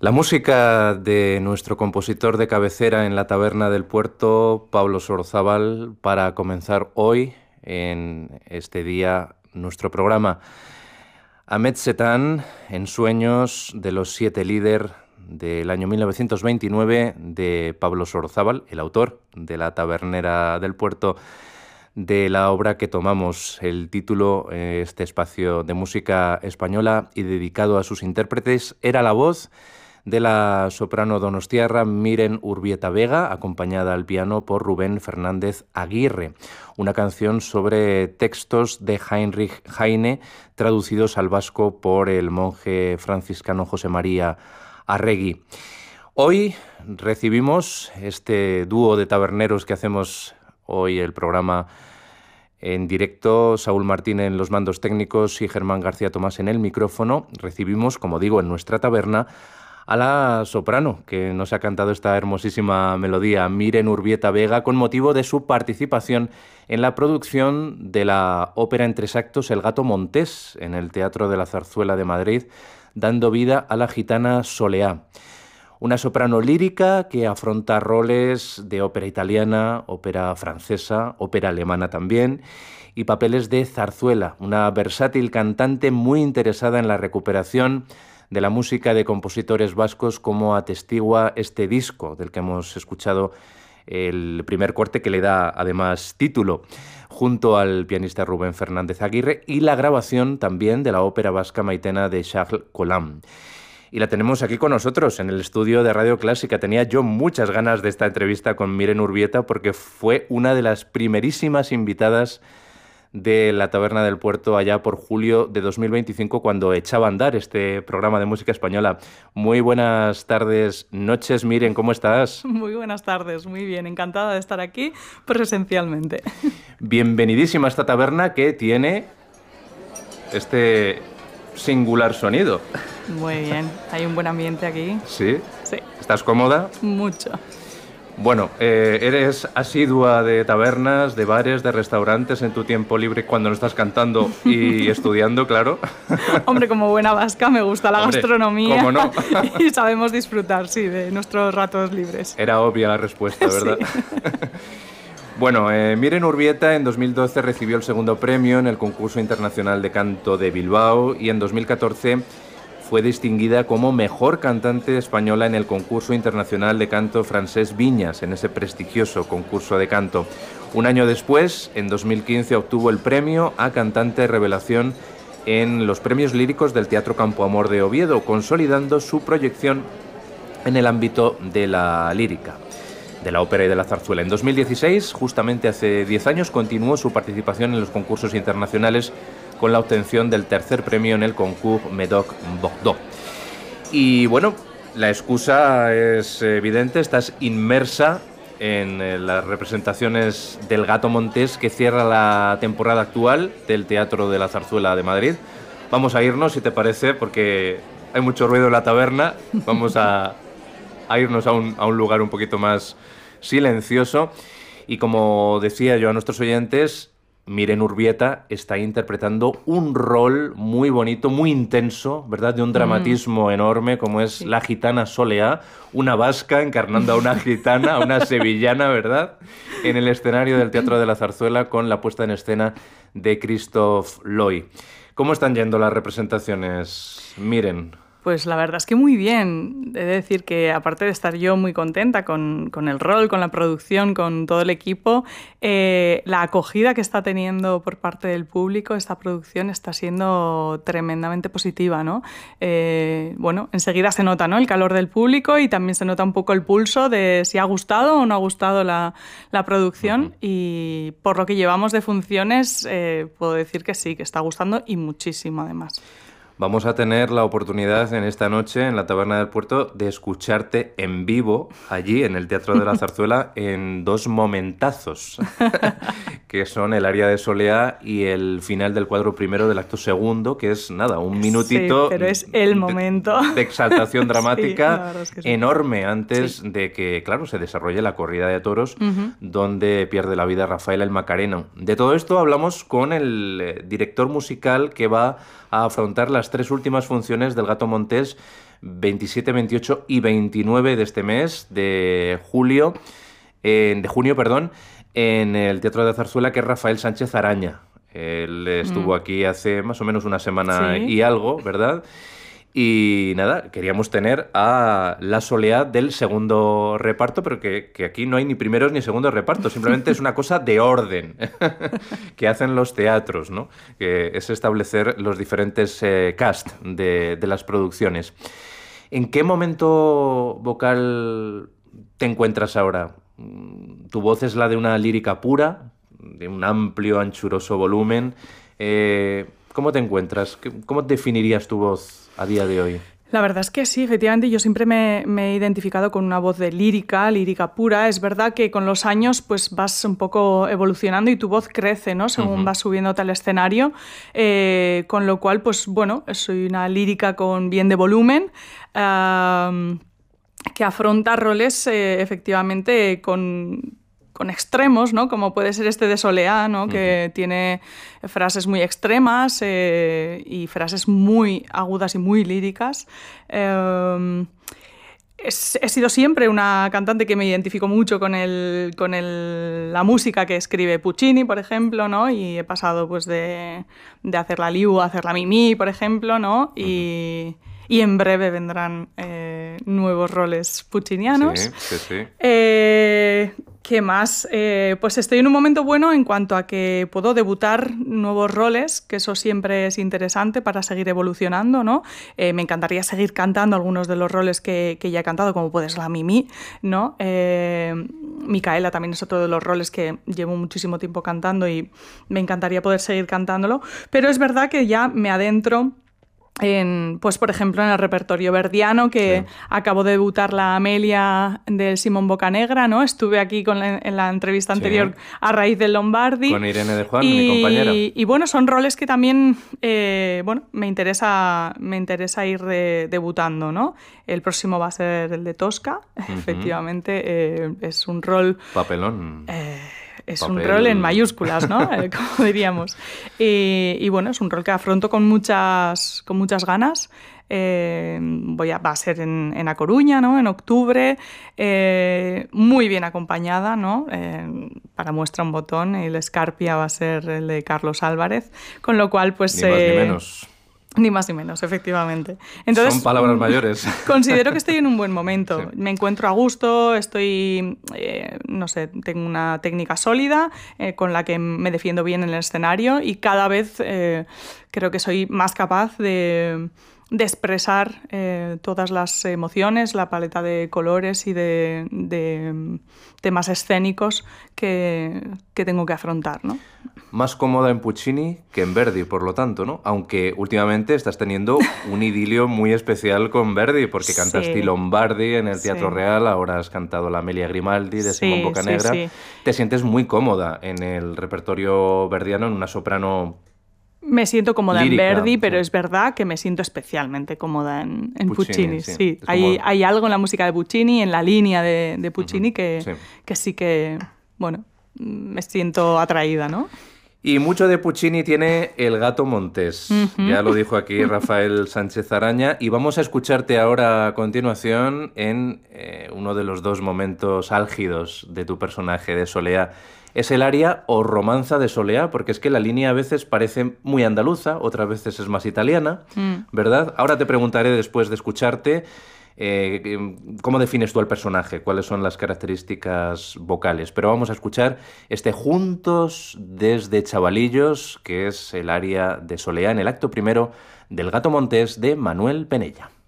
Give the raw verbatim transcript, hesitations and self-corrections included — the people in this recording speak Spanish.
La música de nuestro compositor de cabecera en la Taberna del Puerto, Pablo Sorozábal, para comenzar hoy, en este día, nuestro programa. Ahmed Setán, en Sueños de los siete líder del año mil novecientos veintinueve, de Pablo Sorozábal, el autor de la Tabernera del Puerto, de la obra que tomamos el título, este espacio de música española y dedicado a sus intérpretes, era la voz de la soprano donostiarra Miren Urbieta Vega, acompañada al piano por Rubén Fernández Aguirre, una canción sobre textos de Heinrich Heine, traducidos al vasco por el monje franciscano José María Arregui. Hoy recibimos este dúo de taberneros que hacemos hoy el programa en directo, Saúl Martín en los mandos técnicos y Germán García Tomás en el micrófono. Recibimos, como digo, en nuestra taberna a la soprano que nos ha cantado esta hermosísima melodía, Miren Urbieta Vega, con motivo de su participación en la producción de la ópera en tres actos El Gato Montés en el Teatro de la Zarzuela de Madrid, dando vida a la gitana Soleá. Una soprano lírica que afronta roles de ópera italiana, ópera francesa, ópera alemana también, y papeles de zarzuela, una versátil cantante muy interesada en la recuperación de la música de compositores vascos, como atestigua este disco del que hemos escuchado el primer corte, que le da además título, junto al pianista Rubén Fernández Aguirre, y la grabación también de la ópera vasca Maitena de Charles Collam. Y la tenemos aquí con nosotros en el estudio de Radio Clásica. Tenía yo muchas ganas de esta entrevista con Miren Urbieta porque fue una de las primerísimas invitadas de la Taberna del Puerto allá por julio de dos mil veinticinco, cuando echaba a andar este programa de música española. Muy buenas tardes, noches, Miren, ¿cómo estás? Muy buenas tardes, muy bien, encantada de estar aquí presencialmente. Bienvenidísima a esta taberna que tiene este singular sonido. Muy bien, hay un buen ambiente aquí. ¿Sí? Sí. ¿Estás cómoda? Mucho. Bueno, eh, eres asidua de tabernas, de bares, de restaurantes en tu tiempo libre cuando no estás cantando y estudiando, claro. Hombre, como buena vasca me gusta la Hombre, gastronomía. ¿cómo no? Y sabemos disfrutar, sí, de nuestros ratos libres. Era obvia la respuesta, ¿verdad? Sí. Bueno, eh, Miren Urbieta en dos mil doce recibió el segundo premio en el Concurso Internacional de Canto de Bilbao y en dos mil catorce fue distinguida como mejor cantante española en el Concurso Internacional de Canto Francés Viñas, en ese prestigioso concurso de canto. Un año después, en dos mil quince, obtuvo el premio a Cantante Revelación en los Premios Líricos del Teatro Campo Amor de Oviedo, consolidando su proyección en el ámbito de la lírica, de la ópera y de la zarzuela. En dos mil dieciséis, justamente hace diez años, continuó su participación en los concursos internacionales con la obtención del tercer premio en el Concours Médoc-Bordeaux. Y bueno, la excusa es evidente, estás inmersa en las representaciones del Gato Montés, que cierra la temporada actual del Teatro de la Zarzuela de Madrid. Vamos a irnos, si te parece, porque hay mucho ruido en la taberna. Vamos a, a irnos a un, a un lugar un poquito más silencioso. Y como decía yo a nuestros oyentes, Miren Urbieta está interpretando un rol muy bonito, muy intenso, ¿verdad? De un dramatismo mm. enorme, como es sí. la gitana Soleá, una vasca encarnando a una gitana, a una sevillana, ¿verdad? En el escenario del Teatro de la Zarzuela, con la puesta en escena de Christophe Loy. ¿Cómo están yendo las representaciones, Miren? Pues la verdad es que muy bien. He de decir que, aparte de estar yo muy contenta con, con el rol, con la producción, con todo el equipo, eh, la acogida que está teniendo por parte del público esta producción está siendo tremendamente positiva, ¿no? Eh, bueno, enseguida se nota, ¿no?, el calor del público, y también se nota un poco el pulso de si ha gustado o no ha gustado la, la producción. Uh-huh. Y por lo que llevamos de funciones, eh, puedo decir que sí, que está gustando, y muchísimo además. Vamos a tener la oportunidad en esta noche en la Taberna del Puerto de escucharte en vivo allí en el Teatro de la Zarzuela en dos momentazos, que son el aria de Soleá y el final del cuadro primero del acto segundo, que es nada, un minutito, sí, pero es el momento de, de exaltación dramática, sí, es que sí. enorme antes sí. de que, claro, se desarrolle la corrida de toros, uh-huh. donde pierde la vida Rafael el Macareno. De todo esto hablamos con el eh, director musical que va a afrontar las tres últimas funciones del Gato Montés, veintisiete, veintiocho y veintinueve de este mes de julio, eh, de junio, perdón, en el Teatro de Zarzuela, que es Rafael Sánchez Araña. Él estuvo mm. aquí hace más o menos una semana ¿Sí? y algo, ¿verdad? Y nada, queríamos tener a la Soleá del segundo reparto, pero que, que aquí no hay ni primeros ni segundos repartos, simplemente es una cosa de orden que hacen los teatros, ¿no? Que es establecer los diferentes eh, cast de, de las producciones. ¿En qué momento vocal te encuentras ahora? Tu voz es la de una lírica pura, de un amplio, anchuroso volumen. Eh, ¿Cómo te encuentras? ¿Cómo definirías tu voz a día de hoy? La verdad es que sí, efectivamente, yo siempre me, me he identificado con una voz de lírica, lírica pura. Es verdad que con los años pues vas un poco evolucionando y tu voz crece, ¿no? Según uh-huh. vas subiéndote al escenario, eh, con lo cual, pues bueno, soy una lírica con bien de volumen, uh, que afronta roles eh, efectivamente con... con extremos, ¿no? Como puede ser este de Soleá, ¿no? Que uh-huh. tiene frases muy extremas eh, y frases muy agudas y muy líricas. Eh, es, he sido siempre una cantante que me identifico mucho con, el, con el, la música que escribe Puccini, por ejemplo, ¿no? Y he pasado pues, de, de hacer la Liu a hacer la Mimi, por ejemplo, ¿no? Y... Uh-huh. Y en breve vendrán eh, nuevos roles puccinianos. Sí, sí, sí. Eh, ¿Qué más? Eh, pues estoy en un momento bueno en cuanto a que puedo debutar nuevos roles, que eso siempre es interesante para seguir evolucionando, ¿no? Eh, me encantaría seguir cantando algunos de los roles que, que ya he cantado, como puede ser la Mimi, ¿no? Eh, Micaela también es otro de los roles que llevo muchísimo tiempo cantando y me encantaría poder seguir cantándolo. Pero es verdad que ya me adentro... En, pues por ejemplo en el repertorio verdiano, que sí. acabo de debutar la Amelia del Simón Bocanegra, ¿no? Estuve aquí con la, en la entrevista anterior sí. a raíz del Lombardi. Con Irene de Juan, y, mi compañera. Y bueno, son roles que también eh, bueno, me interesa, me interesa ir de, debutando, ¿no? El próximo va a ser el de Tosca, uh-huh. efectivamente, eh, es un rol... Papelón. Eh, Es Papel. un rol en mayúsculas, ¿no? Como diríamos. Y, y bueno, es un rol que afronto con muchas, con muchas ganas. Eh, voy a, va a ser en, en A Coruña, ¿no? En octubre, eh, muy bien acompañada, ¿no? Eh, para muestra un botón, el Escarpia va a ser el de Carlos Álvarez, con lo cual, pues... Ni más eh, ni menos. Ni más ni menos, efectivamente. Entonces, son palabras mayores. Considero que estoy en un buen momento. Sí. Me encuentro a gusto, estoy, eh, no sé, tengo una técnica sólida eh, con la que me defiendo bien en el escenario y cada vez eh, creo que soy más capaz de, de expresar eh, todas las emociones, la paleta de colores y de, de temas escénicos que, que tengo que afrontar, ¿no? Más cómoda en Puccini que en Verdi, por lo tanto, ¿no? Aunque últimamente estás teniendo un idilio muy especial con Verdi, porque cantaste sí. Lombardi en el Teatro sí. Real, ahora has cantado la Amelia Grimaldi de sí, Simón Bocanegra. Sí, sí. Te sientes muy cómoda en el repertorio verdiano, en una soprano... Me siento cómoda lírica, en Verdi, pero sí. es verdad que me siento especialmente cómoda en, en Puccini. Puccini sí. sí. Como... Hay, hay algo en la música de Puccini, en la línea de, de Puccini, uh-huh. que, sí. que sí que, bueno, me siento atraída, ¿no? Y mucho de Puccini tiene El gato montés. Uh-huh. Ya lo dijo aquí Rafael Sánchez Araña. Y vamos a escucharte ahora a continuación en eh, uno de los dos momentos álgidos de tu personaje de Soleá. Es el aria o romanza de Soleá, porque es que la línea a veces parece muy andaluza, otras veces es más italiana, mm. ¿verdad? Ahora te preguntaré, después de escucharte, eh, ¿cómo defines tú al personaje? ¿Cuáles son las características vocales? Pero vamos a escuchar este Juntos desde Chavalillos, que es el aria de Soleá en el acto primero del Gato Montés de Manuel Penella.